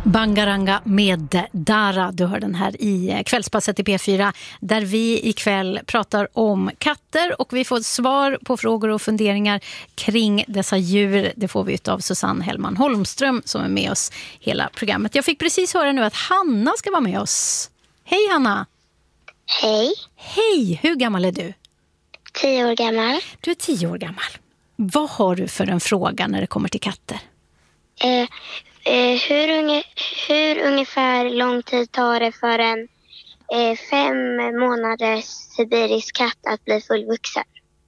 Bangaranga med Dara, du hör den här i kvällspasset i P4 där vi ikväll pratar om katter och vi får svar på frågor och funderingar kring dessa djur. Det får vi av Susanne Hellman Holmström som är med oss hela programmet. Jag fick precis höra nu att Hanna ska vara med oss. Hej Hanna! Hej! Hej! Hur gammal är du? 10 år gammal. Du är 10 år gammal. Vad har du för en fråga när det kommer till katter? Hur ungefär lång tid tar det för en 5 månaders sibirisk katt att bli fullvuxen?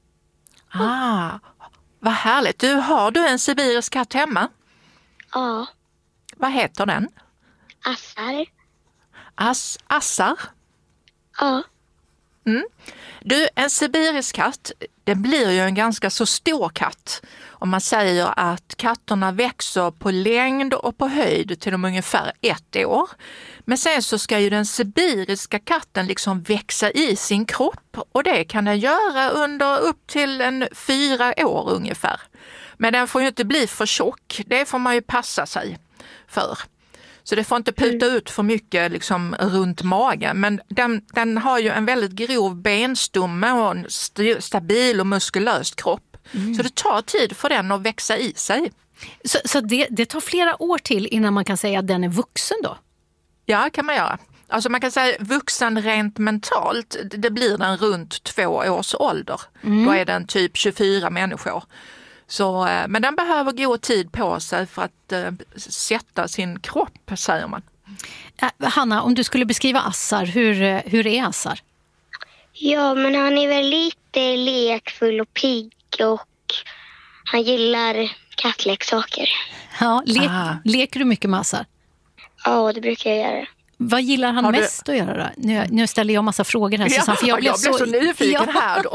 Vad härligt. Har du en sibirisk katt hemma? Ja. Vad heter den? Assar. Assar? Ja. Mm. Du, en sibirisk katt, det blir ju en ganska så stor katt. Om man säger att katterna växer på längd och på höjd till de ungefär 1 år. Men sen så ska ju den sibiriska katten liksom växa i sin kropp och det kan den göra under upp till 4 år ungefär. Men den får ju inte bli för tjock, det får man ju passa sig för. Så det får inte puta ut för mycket liksom runt magen. Men den har ju en väldigt grov benstomme och en stabil och muskulös kropp. Så det tar tid för den att växa i sig. Så det tar flera år till innan man kan säga att den är vuxen då? Ja, kan man göra. Alltså man kan säga vuxen rent mentalt, det blir den runt 2 års ålder. Då är den typ 24 människor. Så, men den behöver god tid på sig för att sätta sin kropp, säger man. Hanna, om du skulle beskriva Assar, hur är Assar? Ja, men han är väl lite lekfull och pigg och han gillar kattleksaker. Ja, leker du mycket med Assar? Ja, det brukar jag göra. Vad gillar han mest att göra då? Nu ställer jag massa frågor här, Susanne, för jag blev så nyfiken här.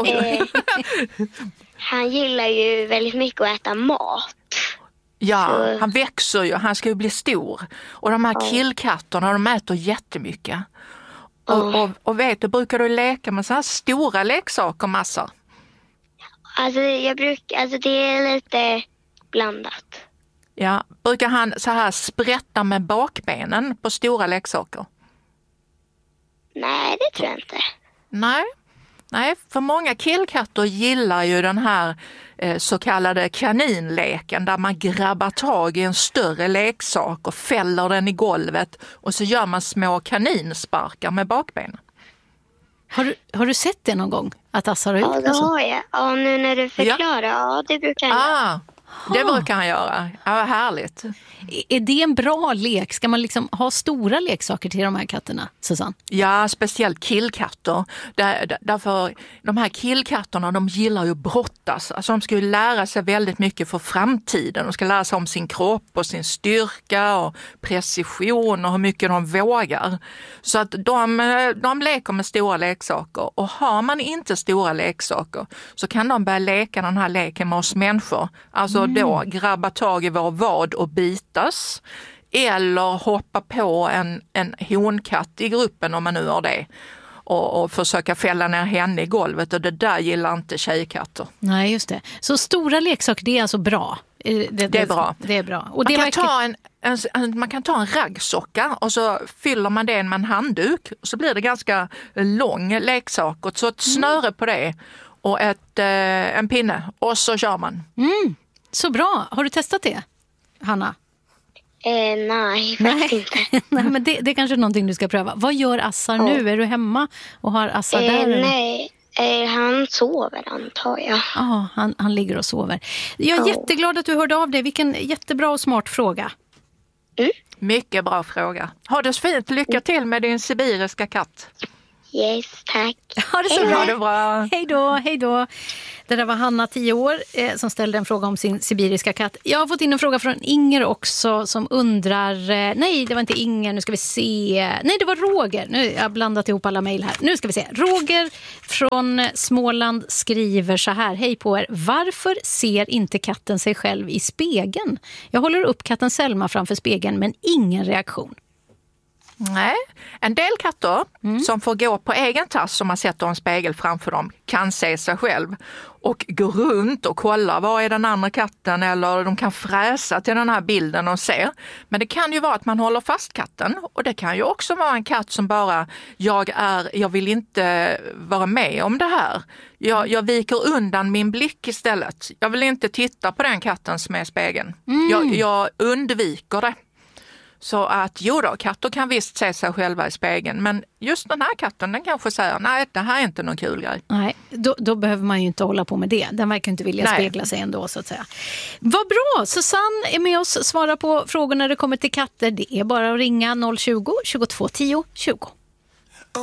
Han gillar ju väldigt mycket att äta mat. Ja, han växer ju, han ska ju bli stor. Och de här killkatterna, de äter jättemycket. Och vet du, brukar du leka med så här stora leksaker massor? Alltså det är lite blandat. Ja, brukar han så här sprätta med bakbenen på stora leksaker? Nej, det tror jag inte. Nej, för många killkatter gillar ju den här så kallade kaninleken där man grabbar tag i en större leksak och fäller den i golvet och så gör man små kaninsparkar med bakbenen. Har du sett det någon gång? Att Assar har gjort det har jag. Ja, nu när du förklarar, ja det brukar jag göra. Det brukar han göra. Ja, vad härligt. Är det en bra lek? Ska man liksom ha stora leksaker till de här katterna, Susanne? Ja, speciellt killkatter. Därför de här killkatterna, de gillar ju att brottas. Alltså de ska ju lära sig väldigt mycket för framtiden. De ska lära sig om sin kropp och sin styrka och precision och hur mycket de vågar. Så att de leker med stora leksaker. Och har man inte stora leksaker så kan de börja leka den här leken med oss människor. Alltså då grabba tag i vår vad och bitas. Eller hoppa på en honkatt i gruppen om man nu har det. Och försöka fälla ner henne i golvet. Och det där gillar inte tjejkatter. Nej, just det. Så stora leksaker, det är alltså bra? Det är bra. Det är bra. Och man kan ta en raggsocka och så fyller man det med en handduk. Och så blir det ganska lång leksak. Och så ett snöre på det och en pinne. Och så kör man. Så bra. Har du testat det, Hanna? Nej, faktiskt inte. Nej, men det är kanske någonting du ska pröva. Vad gör Assar nu? Är du hemma och har Assar där? Nej, han sover antar jag. Ja, han ligger och sover. Jag är jätteglad att du hörde av dig. Vilken jättebra och smart fråga. Mycket bra fråga. Ha det så fint. Lycka till med din sibiriska katt. Yes, tack. Ha det så bra. Ha det bra. Hej då. Det där var Hanna, 10 år, som ställde en fråga om sin sibiriska katt. Jag har fått in en fråga från Inger också som undrar... nej, det var inte Inger. Nu ska vi se. Nej, det var Roger. Nu har jag blandat ihop alla mejl här. Nu ska vi se. Roger från Småland skriver så här. Hej på er. Varför ser inte katten sig själv i spegeln? Jag håller upp katten Selma framför spegeln men ingen reaktion. Nej, en del katter som får gå på egen tass om man sätter en spegel framför dem kan se sig själv och gå runt och kolla vad är den andra katten, eller de kan fräsa till den här bilden och se. Men det kan ju vara att man håller fast katten, och det kan ju också vara en katt som bara, jag vill inte vara med om det här. Jag viker undan min blick istället. Jag vill inte titta på den katten som är i spegeln. Jag undviker det. Så att katter kan visst se sig själva i spegeln, men just den här katten, den kanske säger nej, det här är inte någon kul grej. Nej, då behöver man ju inte hålla på med det. Den verkar inte vilja spegla sig ändå, så att säga. Vad bra! Susanne är med oss, svara på frågor när det kommer till katter. Det är bara att ringa 020 22 10 20.